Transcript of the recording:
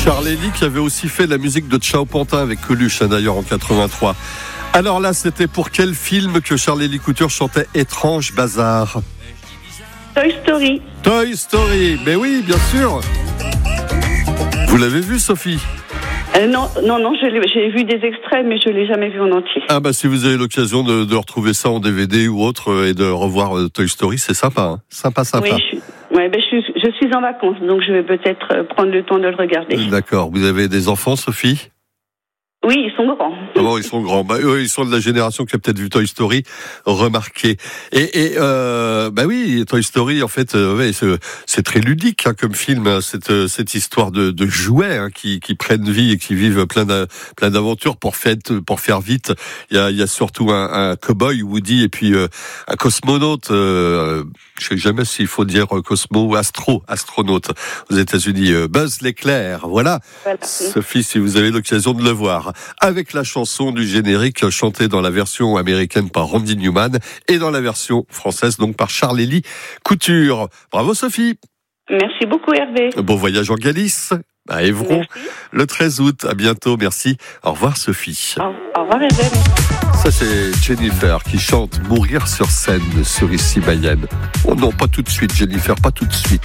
Charles-Élie qui avait aussi fait la musique de Ciao Pantin avec Coluche, d'ailleurs en 83. Alors là, c'était pour quel film que Charles-Élie Couture chantait Étrange Bazar? Toy Story. Toy Story, mais oui, bien sûr. Vous l'avez vu, Sophie? Non, j'ai vu des extraits, mais je l'ai jamais vu en entier. Ah bah si vous avez l'occasion de retrouver ça en DVD ou autre et de revoir Toy Story, c'est sympa, hein. Sympa. Oui, je suis en vacances, donc je vais peut-être prendre le temps de le regarder. D'accord. Vous avez des enfants, Sophie? Oui, ils sont grands. Ah bon, ils sont grands. Bah, eux, ils sont de la génération qui a peut-être vu Toy Story, remarqué. Bah oui, Toy Story, en fait, c'est très ludique hein, comme film. Hein, cette histoire de jouets hein, qui prennent vie et qui vivent plein d'aventures. Pour faire vite, il y a surtout un cow-boy Woody et puis un cosmonaute. Je sais jamais s'il faut dire cosmo ou astronaute aux États-Unis. Buzz l'éclair. Voilà. Sophie, si vous avez l'occasion de le voir. Avec la chanson du générique chantée dans la version américaine par Randy Newman et dans la version française donc par Charles-Élie Couture. Bravo Sophie. Merci beaucoup Hervé. Bon voyage en Galice, à Évron, le 13 août. À bientôt, merci. Au revoir Sophie. Au revoir Hervé. Ça c'est Jennifer qui chante Mourir sur scène sur Ici Mayenne. Oh non, pas tout de suite Jennifer, pas tout de suite.